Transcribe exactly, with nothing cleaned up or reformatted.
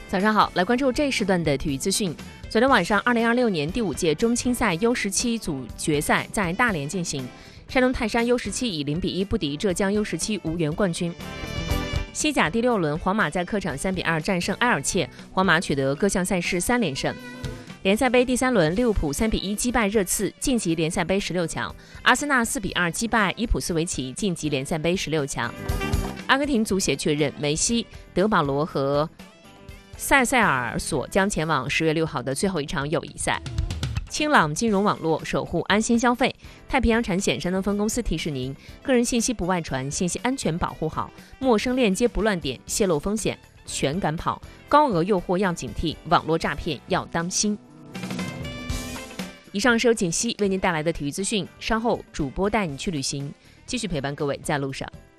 早上好，来关注这一时段的体育资讯。昨天晚上，二零二六年第五届中青赛 U 十七组决赛在大连进行，山东泰山 U 十七以零比一不敌浙江 U 十七无缘冠军。西甲第六轮，皇马在客场三比二战胜埃尔切，皇马取得各项赛事三连胜。联赛杯第三轮，利物浦三比一击败热刺，晋级联赛杯十六强；阿森纳四比二击败伊普斯维奇，晋级联赛杯十六强。阿根廷足协确认，梅西、德保罗和塞塞尔索将前往十月六号的最后一场友谊赛。清朗金融网络守护安心消费，太平洋产险山东分公司提示您：个人信息不外传，信息安全保护好，陌生链接不乱点，泄露风险全赶跑，高额诱惑要警惕，网络诈骗要当心。以上是由锦溪为您带来的体育资讯，稍后主播带你去旅行，继续陪伴各位在路上。